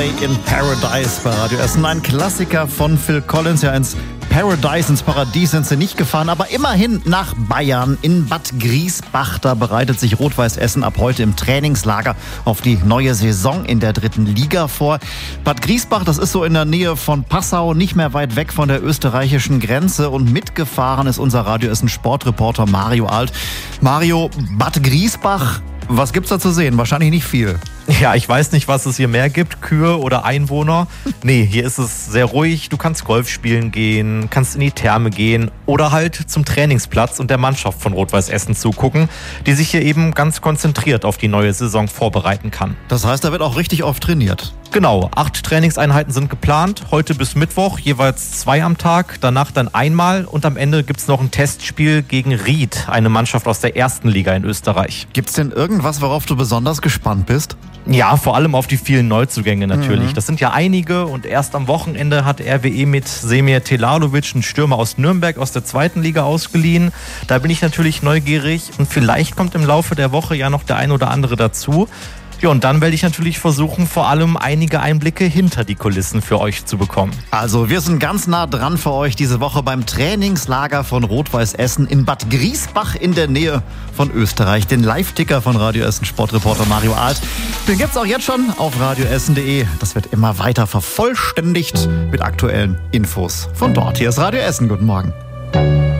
In Paradise bei Radio Essen. Ein Klassiker von Phil Collins. Ja, ins Paradies sind sie nicht gefahren, aber immerhin nach Bayern in Bad Griesbach. Da bereitet sich Rot-Weiß Essen ab heute im Trainingslager auf die neue Saison in der 3. Liga vor. Bad Griesbach, das ist so in der Nähe von Passau, nicht mehr weit weg von der österreichischen Grenze. Und mitgefahren ist unser Radio Essen Sportreporter Mario Alt. Mario, Bad Griesbach, was gibt's da zu sehen? Wahrscheinlich nicht viel. Ja, ich weiß nicht, was es hier mehr gibt, Kühe oder Einwohner. Nee, hier ist es sehr ruhig. Du kannst Golf spielen gehen, kannst in die Therme gehen oder halt zum Trainingsplatz und der Mannschaft von Rot-Weiß Essen zugucken, die sich hier eben ganz konzentriert auf die neue Saison vorbereiten kann. Das heißt, da wird auch richtig oft trainiert? Genau, 8 Trainingseinheiten sind geplant, heute bis Mittwoch, jeweils 2 am Tag, danach dann einmal und am Ende gibt es noch ein Testspiel gegen Ried, eine Mannschaft aus der 1. Liga in Österreich. Gibt's denn irgendwas, worauf du besonders gespannt bist? Ja, vor allem auf die vielen Neuzugänge natürlich. Das sind ja einige und erst am Wochenende hat RWE mit Semir Telalovic einen Stürmer aus Nürnberg aus der 2. Liga ausgeliehen. Da bin ich natürlich neugierig und vielleicht kommt im Laufe der Woche ja noch der ein oder andere dazu. Ja, und dann werde ich natürlich versuchen, vor allem einige Einblicke hinter die Kulissen für euch zu bekommen. Also wir sind ganz nah dran für euch diese Woche beim Trainingslager von Rot-Weiß Essen in Bad Griesbach in der Nähe von Österreich. Den Live-Ticker von Radio Essen Sportreporter Mario Alt. Den gibt's auch jetzt schon auf radioessen.de. Das wird immer weiter vervollständigt mit aktuellen Infos von dort. Hier ist Radio Essen. Guten Morgen.